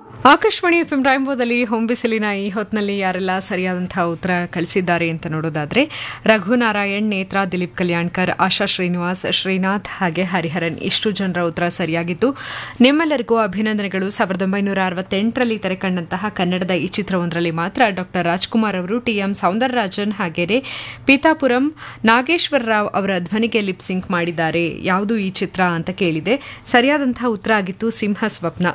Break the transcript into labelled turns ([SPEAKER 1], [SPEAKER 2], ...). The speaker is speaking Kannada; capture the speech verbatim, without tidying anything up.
[SPEAKER 1] ಆಕಾಶವಾಣಿ ಎಫ್ ಎಂ ರಾಯಂಬೋದಲ್ಲಿ ಹೊಂಬಿಸಿಲಿನ ಈ ಹೊತ್ತಿನಲ್ಲಿ ಯಾರೆಲ್ಲ ಸರಿಯಾದಂತಹ ಉತ್ತರ ಕಳಿಸಿದ್ದಾರೆ ಅಂತ ನೋಡೋದಾದ್ರೆ ರಘುನಾರಾಯಣ್, ನೇತ್ರಾ, ದಿಲೀಪ್ ಕಲ್ಯಾಣ್ಕರ್, ಆಶಾ ಶ್ರೀನಿವಾಸ್, ಶ್ರೀನಾಥ್ ಹಾಗೆ ಹರಿಹರನ್ ಇಷ್ಟು ಜನರ ಉತ್ತರ ಸರಿಯಾಗಿತ್ತು. ನಿಮ್ಮೆಲ್ಲರಿಗೂ ಅಭಿನಂದನೆಗಳು. ಸಾವಿರದ ಒಂಬೈನೂರ ಅರವತ್ತೆಂಟರಲ್ಲಿ ತೆರೆಕಂಡಂತಹ ಕನ್ನಡದ ಈ ಚಿತ್ರವೊಂದರಲ್ಲಿ ಮಾತ್ರ ಡಾಕ್ಟರ್ ರಾಜ್ಕುಮಾರ್ ಅವರು ಟಿಎಂ ಸೌಂದರರಾಜನ್ ಹಾಗೆಯೇ ಪೀತಾಪುರಂ ನಾಗೇಶ್ವರ ರಾವ್ ಅವರ ಧ್ವನಿಗೆ ಲಿಪ್ ಸಿಂಕ್ ಮಾಡಿದ್ದಾರೆ. ಯಾವುದು ಈ ಚಿತ್ರ ಅಂತ ಕೇಳಿದೆ. ಸರಿಯಾದಂತಹ ಉತ್ತರ ಆಗಿತ್ತು ಸಿಂಹ ಸ್ವಪ್ನ.